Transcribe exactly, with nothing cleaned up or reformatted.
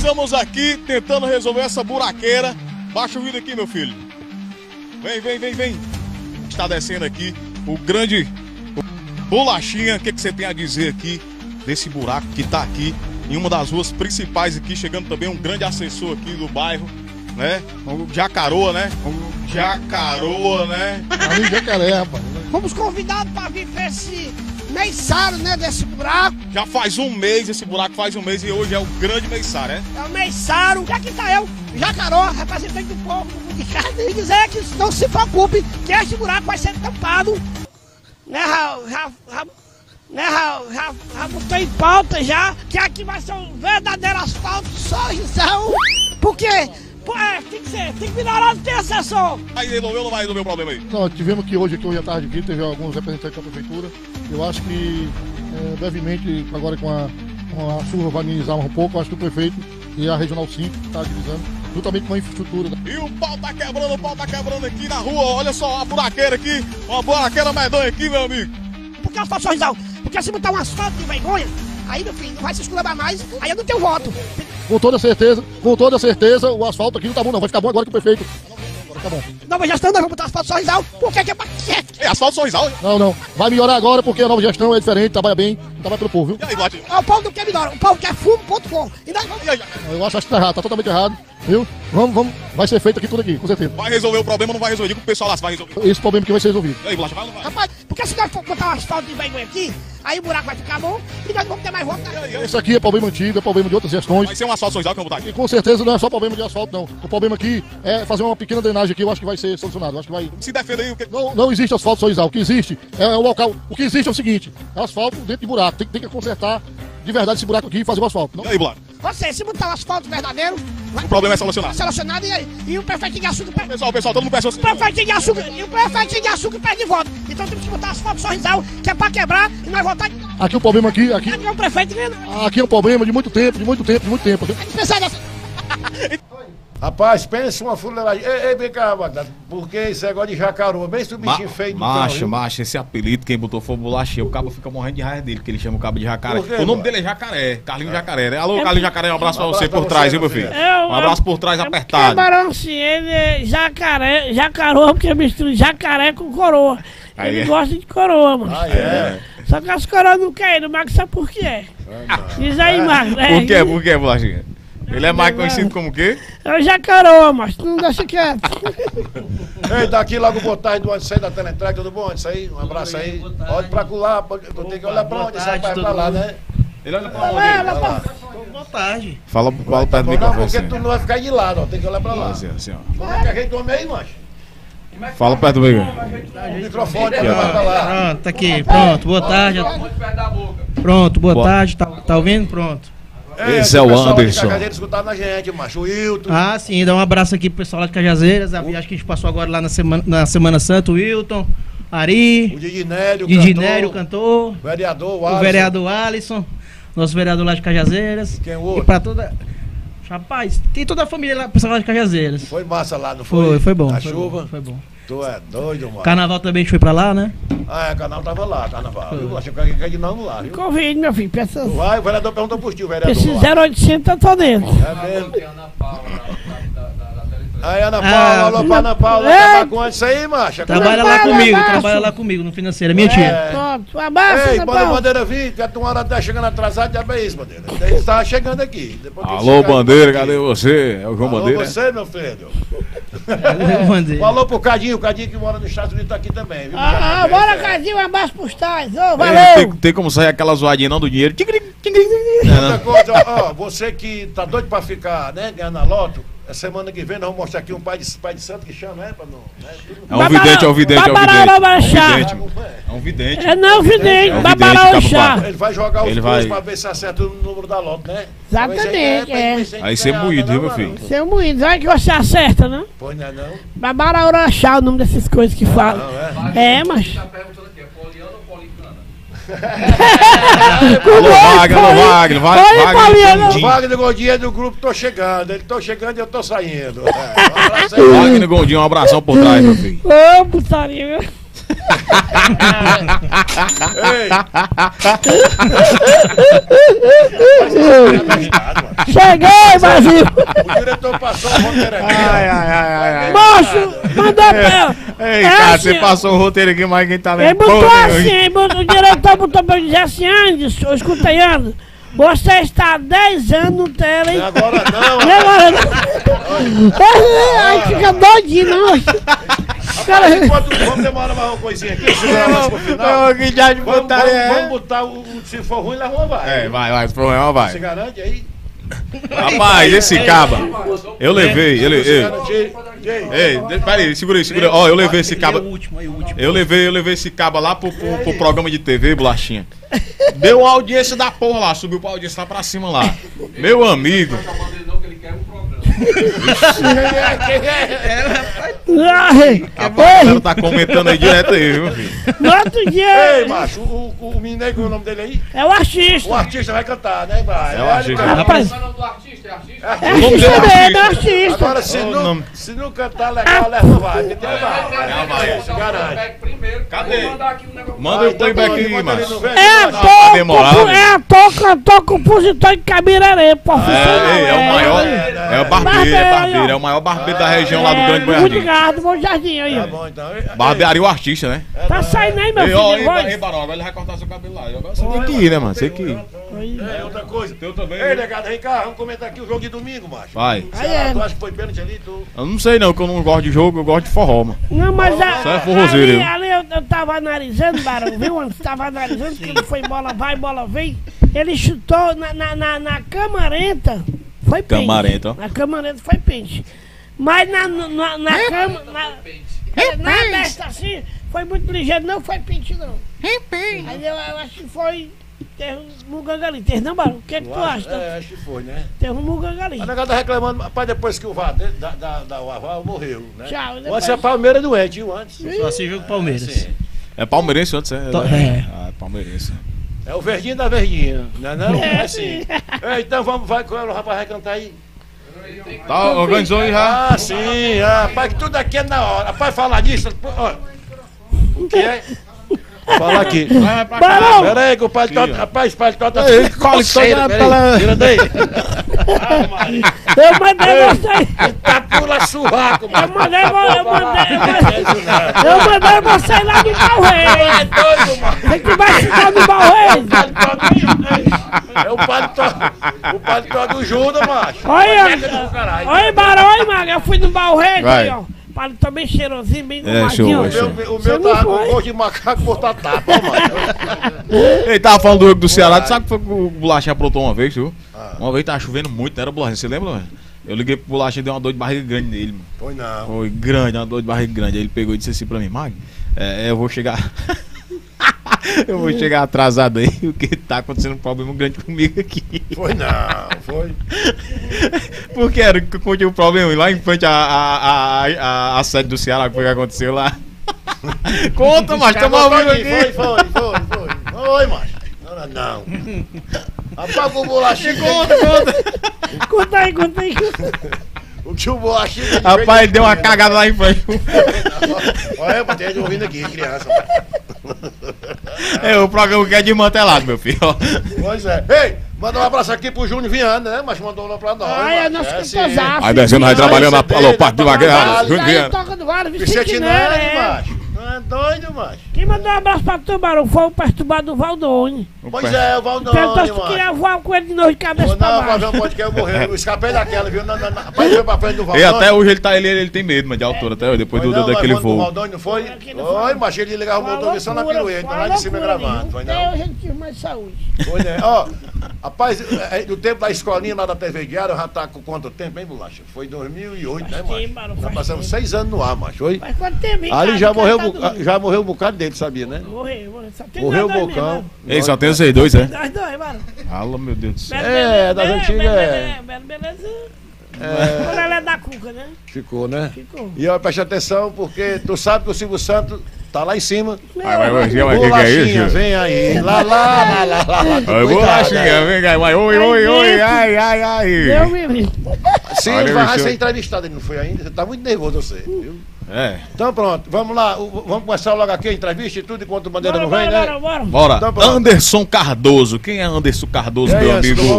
estamos aqui tentando resolver essa buraqueira. Baixa o vídeo aqui, meu filho. Vem, vem, vem, vem. Está descendo aqui o grande Bolachinha. O que, que você tem a dizer aqui desse buraco que está aqui em uma das ruas principais aqui? Chegando também um grande assessor aqui do bairro, né? O Jacaroa, né? O Jacaroa, né? Ali Jacaré, rapaz. Fomos convidados para vir ver esse meiçário, né, desse buraco. Já faz um mês, esse buraco faz um mês e hoje é o grande meiçário, é? É o meiçário. E aqui tá eu, Jacaroa, representante do povo do Ricardo, e dizer que não se preocupe, que este buraco vai ser tampado. Né, Raul? Já, já, né, Raul? Já, já botou em pauta já, que aqui vai ser um verdadeiro asfalto sorrisão. Porque... É, tem que ser, tem que melhorar de ter assessor. Aí resolveu ou não vai resolver o problema aí? Não, tivemos que hoje, aqui hoje à tarde, aqui, teve alguns representantes da prefeitura. Eu acho que é, brevemente, agora com a, com a chuva vai amenizar um pouco, eu acho que o prefeito e a Regional cinco está agilizando, juntamente com a infraestrutura. E o pau tá quebrando, o pau tá quebrando aqui na rua, olha só a buraqueira aqui, uma buraqueira medonha aqui, meu amigo. Por que asfalto sorrisal? Porque se botar um asfalto de vergonha, aí, meu filho, não vai se esculabar mais, aí eu não tenho voto. Com toda certeza, com toda certeza, o asfalto aqui não tá bom não, vai ficar bom agora que o prefeito. Agora tá bom. Nova gestão, nós vamos botar asfalto sorrisal, porque aqui é paquete. É asfalto sorrisal? Não, não, vai melhorar agora porque a nova gestão é diferente, trabalha bem, trabalha pelo povo, viu? E aí, Vlad? O povo não quer melhor, o povo quer fumo ponto com. E nós vamos... Eu acho, acho que tá errado, tá totalmente errado, viu? Vamos, vamos, vai ser feito aqui tudo aqui, com certeza. Vai resolver o problema ou não vai resolver? Diga pro pessoal lá se vai resolver. Esse problema que vai ser resolvido. E aí, Vlad, vai ou não vai? Rapaz, porque se nós for botar um asfalto de vergonha aqui, aí o buraco vai ficar bom e nós vamos ter mais voto. Esse aqui é problema antigo, é problema de outras gestões. Vai ser um asfalto sorrisal que eu vou botar aqui. E com certeza não é só problema de asfalto, não. O problema aqui é fazer uma pequena drenagem aqui, eu acho que vai ser solucionado. Eu acho que vai... Se defenda aí o que... Não, não existe asfalto sorrisal. O que existe é o local. O que existe é o seguinte: é asfalto dentro de buraco. Tem, tem que consertar de verdade esse buraco aqui e fazer o asfalto. Não? E aí, Vlad? Você, se botar um asfalto verdadeiro, vai... O problema é solucionado. Solucionado e, aí? E o prefeito de açúcar perde. Pessoal, pessoal, todo mundo peça assim. O prefeito de açúcar, e o prefeito de açúcar perde voto. Então temos que botar asfalto sorrisal, que é pra quebrar e nós votar. Aqui o problema aqui, aqui. Aqui é o prefeito ganha. Aqui é um problema de muito tempo, de muito tempo, de muito tempo. Viu? Rapaz, pensa uma fuleiragem. Ei, ei, vem cá, Bagdado. Porque esse negócio de Jacaroa, bem esse bichinho feio do Macho, cão, macho, esse apelido quem botou foi o Bolachinha. O cabo fica morrendo de raiva dele, que ele chama o cabo de Jacaré. Por quê, O nome mano? dele é Jacaré, Carlinho Jacaré, né? Alô, Carlinho Jacaré, um abraço pra Um você abraço por pra trás, você, viu, meu meu filho? filho. Um abraço por trás apertado. Camarão, sim, ele é jacaré, jacaroa, porque mistura jacaré com coroa. Aí Ele é. gosta de coroa, mano. Ah, é? Só que as coroas não querem, o Marcos sabe por que é. Diz aí, Marcos. É, Por quê? Por quê, Bolachinha? Ele é mais conhecido como o quê? É o jacaroa, mas tu não deixa quieto. Ei, daqui logo boa tarde do antes aí da Telentrag, tudo bom? Antes aí, um abraço aí. Olha pra lá, eu tenho que olhar pra onde, esse rapaz pra lá, né? Ele olha pra Vai, ela tá... Boa tarde. Fala, fala perto do Não, microfone. porque Assim, tu não vai ficar de lado, ó, tem que olhar pra lá. assim, assim, ó. Como é que a gente toma aí, macho? Fala perto do microfone. O microfone, pra lá pra lá. Pronto, tá aqui. Pronto, boa tarde. Pronto, boa Boa. tarde. Tá, tá ouvindo? Pronto. Esse é o pessoal de Anderson. Cajazeiras escutando a gente, macho. O Wilton. Ah, sim, dá um abraço aqui pro pessoal lá de Cajazeiras. A viagem que a gente passou agora lá na Semana, na semana Santa, o Wilton, Ari, O Didinélio, o Didinélio, o cantor, cantor, o vereador, o o Alisson. vereador Alisson, nosso vereador lá de Cajazeiras. Quem é o E outro? pra toda. Rapaz, tem toda a família lá, pessoal lá de Cajazeiras. Foi massa lá, não foi? Foi, foi bom. A foi chuva. Bom, foi bom. Tu é doido, mano. Carnaval também a gente foi pra lá, né? Ah, é, o canal tava lá, carnaval. Viu? Achei que ia cair de novo lá, viu? Convide, meu filho, peça... Tu vai, o vereador perguntou pro tio, o vereador. Esse lá. zero oitocentos eu tô dentro. É mesmo. Aí, Ana Paula, Ah, alô pra Ana Paula, é. tá com isso aí, macho? Trabalha lá Trabalha, comigo, abraço. trabalha lá comigo no financeiro, é minha tia. É. Pronto, um abraço, Ei, Ana manda a Paula. bandeira vir, que a tua hora tá chegando atrasado, já é isso, bandeira. Ele tá chegando aqui. Depois que Alô, chegar, Bandeira, ele tá cadê aqui. você? É o João Alô, Bandeira? você, meu filho. Eu mandei. Um alô pro Cadinho, o Cadinho que mora nos Estados Unidos tá aqui também, viu? Ah, ah, É. bora, Cadinho, um abraço pros tais. Ô, Ei, valeu. Tem, tem como sair aquela zoadinha não do dinheiro? Tigri, tigri, tigri. Outra coisa, ó, ó, você que tá doido pra ficar, né, ganhando na loto, a semana que vem nós vamos mostrar aqui um pai de, pai de santo que chama, é? Pra não, né, tudo- É um vidente, é um vidente, é um vidente. É um Babará, vidente. É um vidente. É não, vidente, É um Babará vidente, Oxá. Cabo Ele vai jogar os Ele dois vai- pra ver se acerta o número da loto, né? Exatamente, Talvez aí, pra é. ver se a gente Aí você é ganha, moído, não, viu, meu mano? filho? Seu moído, olha que você acerta, né? Pois não é não? Babará Orochá, o nome dessas coisas que falam. Não, é? É, mas... Alô, Wagner, alô, Wagner. Vai, Oi, Wagner, Paulinho. O Gondim. Wagner Godinho é do grupo Tô Chegando. Ele tô chegando e eu tô saindo. É, um abraço aí. Wagner Gondim, um abração por trás, meu filho. Ô, putaria, viu? Ei! Cheguei, Brasil! O diretor passou o roteiro aqui. Ai, ai, ai, ai, ai. Moço, mandou pra... Ei, É cara, assim, você passou o roteiro aqui, mas quem tá Ele vendo? botou Pô, assim, ele botou- o diretor botou pra eu dizer assim, Anderson, escuta aí, Anderson, você está há dez anos no tela, hein? E agora não. E agora não? Aí fica doidinho, não. Cara, Enquanto vamos demorar mais uma coisinha aqui, segurar mais pro final. Ô, que já de Vamos, botaria vamos, é? vamos botar o, o- se for ruim, leva uma vai. É, vai, vai, se for problema, vai. Se garante aí? Rapaz, esse caba, eu levei, ele, Se ei, garante aí. Ei, ei, de- peraí, segura aí, segura aí. Ó, eu levei esse Aí caba, é o último, aí o último. eu levei, eu levei esse caba lá pro, pro, pro programa de T V, bolachinha. Deu audiência da porra lá, subiu pra audiência lá pra cima lá. Meu amigo. ai, Rapaz, a galera tá comentando aí direto aí, viu, filho? no outro dia, ei, macho, o, o, o menino aí, qual é o nome dele aí? é o artista. O artista vai cantar, né, vai? É o artista. Rapaz, O é nome dele artista é mesmo, é artista. artista. Agora, se, Ô, não, nome. se não cantar legal, leva uma vai. Entendeu? Vai. vai. Se garante. Cadê? Manda Vai, o playback aí, manda ele macho. no velho, É macho. ator, demorado, compo- é ator, cantor, compositor de Cabiraré, profissional. É, é o maior, é o barbeiro, é Barbeiro, barbeiro, é o maior barbeiro da região lá do Grande Muito Boiardim. obrigado, bom jardim aí. Tá bom, então. Barbearia o artista, né? Tá saindo aí, meu Ei, filho, ó, de ei, voz? ei, Barão, agora ele vai cortar seu cabelo lá. Agora você tem que ir, né, mano? Você tem que ir. É outra coisa. Eu também. Ei, negado, vem cá, vamos comentar aqui o jogo de domingo, macho. Vai. Aí é. Tu acha que foi pênalti ali? Tu... Eu não sei não, que eu não gosto de jogo, eu gosto de forró, mano. Não, mas a, Só é forrozeiro, ali, eu. ali eu, eu tava analisando, Barão, viu? Antes tava analisando que ele foi bola vai, bola vem. Ele chutou na, na, na, na camarenta, foi pente. Camarenta, ó. Na camarenta foi pente. Mas na, na, na cama, na, na desta assim, foi muito ligeiro, não foi pente não. Aí eu, eu acho que foi, teve um muganga ali. Teve não, Barão? O que é que tu acha? É, acho que foi, né? Teve um muganga ali. A negada tá reclamando, rapaz, depois que o V A R da, da, da U A V A morreu, né? Tchau, O depois- antes a Palmeiras doente, o antes. Só se viu com o Palmeiras. Sim. É palmeirense antes, é? Tô- é. Ah, é palmeirense. É o verdinho da verdinha, não é não? É, É sim. É, então vamos, vai, qual é o rapaz vai cantar aí? Tá, organizou aí já. Ah, sim, ah, rapaz, que tudo aqui é na hora. Rapaz, falar disso, ó. O que é? Fala aqui. Vai pra cá. Barão! Pera aí, que o paletó, Aqui, ó. rapaz, o paletó tá Ei, ficando cola, coceira, cola, pera aí, cola. tira daí. Ah, Maria, Eu mandei você aí. tá pula surraco, Eu mano. mandei, eu mandei, eu mandei, eu mandei. É isso não. Eu mandei você ir lá no É Balreis. doido, mano. Você que vai ficar no Balreis. É o paletó, o paletó do Judas, macho. Olha, Pega do caralho. olha, Barão, olha, Maga. Eu fui no Balreis, Vai. aí, ó. Paletó bem cheirosinho, bem É, gomadinho. show, ó. é show. O meu, o Você meu não tava com foi? gosto de macaco botar tapa, mano. Ele tava falando do jogo do Ceará, tu sabe que foi que o Bolachinha aprontou uma vez, viu? Uma vez tava chovendo muito, não era Bolachinha, você lembra, mano? Eu liguei pro Bolachinha e deu uma dor de barriga grande nele, mano. Foi não. Foi grande, uma dor de barriga grande. Aí ele pegou e disse assim pra mim, Mag, é, eu vou chegar. Eu vou chegar atrasado aí, porque tá acontecendo um problema grande comigo aqui. Foi não, foi. Porque era que eu tinha um problema lá em frente à, à, à, à, à sede do Ceará, que foi o que aconteceu lá. Conta, macho, tamo ao vivo Foi, aqui. foi, foi, foi. Foi, macho. Não, não. Apaga o bolachinho. Conta, conta. Conta aí, conta aí. O tio bolachinho. Rapaz, ele deu uma cagada lá em frente. Olha, pra ter ouvindo aqui, criança. Pai. É o programa que é desmantelado, meu filho. Pois é. Ei, manda um abraço aqui pro Júnior Viana, né? Mas mandou lá pra nós. Ai, é macho. nosso É, sim. cantorzão. Aí descendo, vai trabalhando na Esse alô, dele, Parque de tá Vagueira, trabalhando, Júnior Aí Viana. toca do Vale, Vicente Vicente Nery, Nery, é. macho. Não é doido, macho. Quem mandou um abraço pra tu, Barão, foi o perturbado do Valdone. Pois é, o Valdônio, Perguntou se tu macho. queria voar com ele de novo de cabeça Não, pra pra ver baixo. um podcast eu morri. Eu escapei daquela, viu? Não, não, não. Rapaz, foi pra frente do E Valdônio. até hoje ele, tá, ele, ele tem medo, mano, de altura, até hoje, depois Foi do, não, daquele mas quando o voo. Valdônio não foi? Aquele Foi, voo. mas ele ligava o Foi uma motor só na loucura, pirueta, foi lá uma de cima loucura, gravando, viu? foi Até não? hoje a gente tive mais saúde. Foi, né? Ó, rapaz, é, do tempo da escolinha lá da T V Diário, já tá com quanto tempo, hein, Bolacha? Foi em dois mil e oito, né, Faz tempo, macho? Barão, Já faz passamos tempo. seis anos no ar, macho, foi? Mas quanto tempo, hein, Ali cara? já O cara morreu, tá um boca- doido. já morreu um bocado dele, sabia, né? Morreu, morreu. Só tem Morreu o nós dois bocão. mesmo, Ei, só tem vocês dois, é? Nós dois, Barão. Fala, meu Deus do céu. Belo É, beleza, das belo antigas, beleza, é. Belo beleza. É, Quando ela é da cuca, né? ficou, né? Ficou. E ó, preste atenção, porque tu sabe que o Silvio Santos tá lá em cima. Vai, vai, vai, vai, vai, que que é Bolachinha, isso? vem aí. Lá, lá, lá, lá, lá, lá. Oi, Cuidado, Bolachinha, né? vem cá, vai, oi, oi, oi, ai, ai, ai. Eu me vi. Sim, Olha, ele vai bicho. ser entrevistado, ele não foi ainda. Você tá muito nervoso, você, viu? É. Então pronto, vamos lá. O- vamos começar logo aqui a entrevista e tudo, enquanto o Bandeira Bora, não vem, bora, né? bora, bora. Bora. Então, pronto. Anderson Cardoso. Quem é Anderson Cardoso, E aí, meu Anderson, amigo? tudo bom?